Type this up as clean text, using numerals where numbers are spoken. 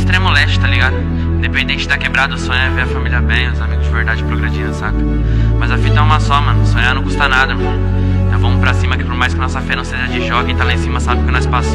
extremo leste, tá ligado? Independente da quebrada, o sonho é ver a família bem, os amigos de verdade progredindo, saca? Mas a fita é uma só, mano, sonhar não custa nada, mano. Então vamos pra cima que por mais que nossa fé não seja de jogo, quem tá lá em cima sabe o que nós passamos.